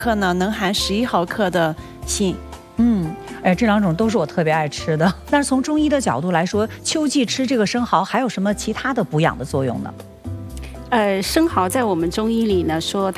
克呢能含11毫克的锌。 这2种都是我特别爱吃的。但是从中医的角度来说，秋季吃这个生蚝还有什么其他的补养的作用呢？ 生蚝在我们中医里呢说